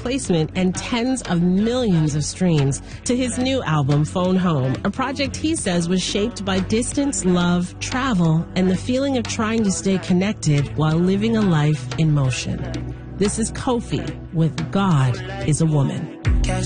placement and tens of millions of streams to his new album, Phone Home, a project he says was shaped by distance, love, travel, and the feeling of trying to stay connected while living a life in motion. This is Kofi with God is a Woman.